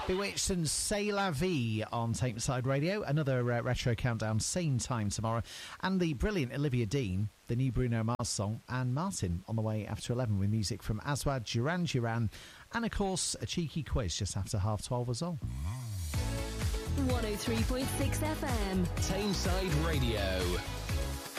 Bewitched and C'est La Vie on Tameside Radio. Another retro countdown, same time tomorrow. And the brilliant Olivia Dean, the new Bruno Mars song, and Martin on the way after 11 with music from Aswad, Duran Duran, and of course a cheeky quiz just after 12:30 as well. 103.6 FM Tameside Radio.